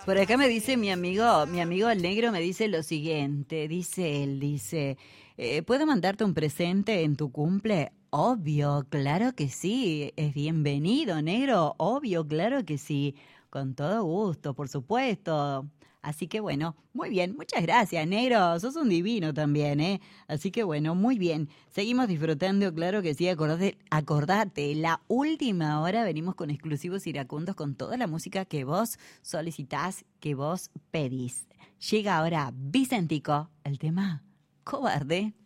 Por acá me dice mi amigo el negro me dice lo siguiente, dice él, dice, ¿puedo mandarte un presente en tu cumple? Obvio, claro que sí, es bienvenido, negro, obvio, claro que sí, con todo gusto, por supuesto. Así que bueno, muy bien, muchas gracias, negro, sos un divino también, ¿eh? Así que bueno, muy bien, seguimos disfrutando, claro que sí, acordate, la última hora venimos con exclusivos iracundos con toda la música que vos solicitás, que vos pedís. Llega ahora Vicentico, el tema Cobarde.